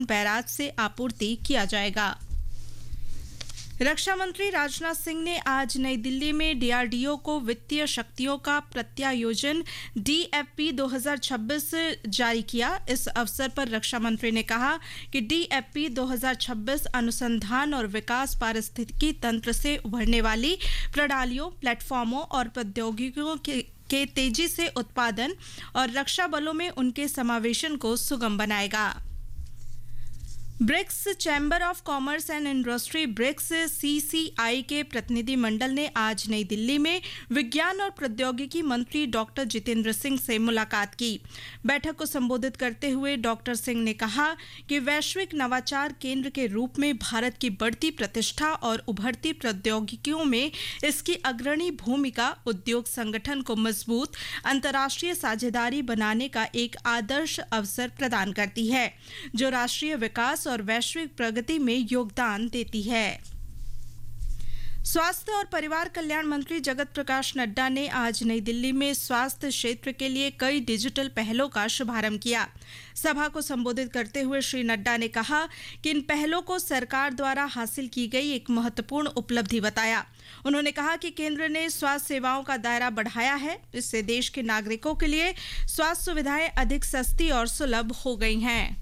Barrage से आपूर्ति किया जाएगा। रक्षा मंत्री राजनाथ सिंह ने आज नई दिल्ली में डीआरडीओ को वित्तीय शक्तियों का प्रत्यायोजन डीएफपी 2026 जारी किया। इस अवसर पर रक्षा मंत्री ने कहा कि डीएफपी 2026 अनुसंधान और विकास, पारिस्थितिकी तंत्र से उभरने वाली प्रणालियों, प्लेटफॉर्मों और प्रौद्योगिकियों के तेजी से उत्पादन और रक्षा बलों में उनके समावेशन को सुगम बनाएगा। BRICS chamber of commerce and industry BRICS CCI के प्रतिनिधि मंडल ने आज नई दिल्ली में विज्ञान और प्रौद्योगिकी मंत्री डॉक्टर जितेंद्र सिंह से मुलाकात की। बैठक को संबोधित करते हुए डॉक्टर सिंह ने कहा कि वैश्विक नवाचार केंद्र के रूप में भारत की बढ़ती प्रतिष्ठा और उभरती प्रौद्योगिकियों में इसकी अग्रणी भूमिका उद्योग संगठन को मजबूत अंतर्राष्ट्रीय साझेदारी बनाने का एक आदर्श अवसर प्रदान करती है, जो राष्ट्रीय विकास और वैश्विक प्रगति में योगदान देती है। स्वास्थ्य और परिवार कल्याण मंत्री जगत प्रकाश नड्डा ने आज नई दिल्ली में स्वास्थ्य क्षेत्र के लिए कई डिजिटल पहलों का शुभारंभ किया। सभा को संबोधित करते हुए श्री नड्डा ने कहा कि इन पहलों को सरकार द्वारा हासिल की गई एक महत्वपूर्ण उपलब्धि बताया। उन्होंने कहा कि केंद्र ने स्वास्थ्य सेवाओं का दायरा बढ़ाया है, इससे देश के नागरिकों के लिए स्वास्थ्य सुविधाएं अधिक सस्ती और सुलभ हो गई हैं।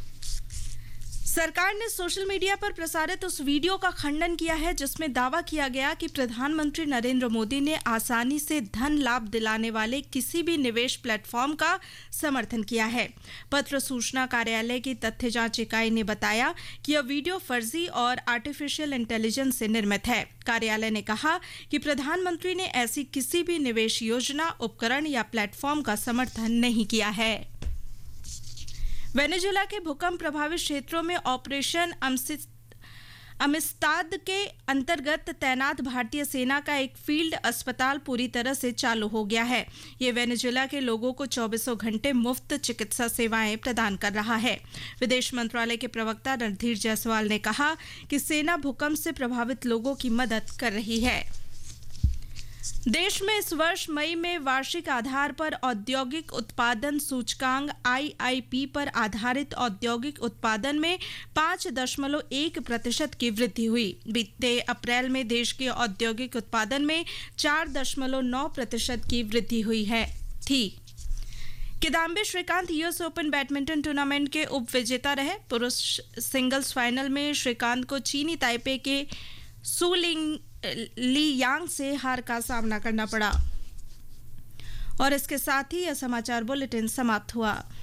सरकार ने सोशल मीडिया पर प्रसारित उस वीडियो का खंडन किया है जिसमें दावा किया गया कि प्रधानमंत्री नरेंद्र मोदी ने आसानी से धन लाभ दिलाने वाले किसी भी निवेश प्लेटफॉर्म का समर्थन किया है। पत्र सूचना कार्यालय की तथ्य जांच इकाई ने बताया कि यह वीडियो फर्जी और आर्टिफिशियल इंटेलिजेंस से निर्मित है। कार्यालय ने कहा कि प्रधानमंत्री ने ऐसी किसी भी निवेश योजना, उपकरण या प्लेटफॉर्म का समर्थन नहीं किया है। वेनेजुएला के भूकंप प्रभावित क्षेत्रों में ऑपरेशन अमिस्ताद के अंतर्गत तैनात भारतीय सेना का एक फील्ड अस्पताल पूरी तरह से चालू हो गया है। ये वेनेजुएला के लोगों को 24 घंटे मुफ्त चिकित्सा सेवाएं प्रदान कर रहा है। विदेश मंत्रालय के प्रवक्ता रणधीर जायसवाल ने कहा कि सेना भूकंप से प्रभावित लोगों की मदद कर रही है। देश में इस वर्ष मई में वार्षिक आधार पर औद्योगिक उत्पादन सूचकांक आईआईपी पर आधारित औद्योगिक उत्पादन में 5.1% की वृद्धि हुई। बीते अप्रैल में देश के औद्योगिक उत्पादन में 4.9% की वृद्धि हुई थी। Kidambi Shrikant US open badminton tournament के उप विजेता रहे। पुरुष सिंगल्स फाइनल में श्रीकांत को चीनी ताइपे के सुलिंग ली यांग से हार का सामना करना पड़ा। और इसके साथ ही यह समाचार बुलेटिन समाप्त हुआ।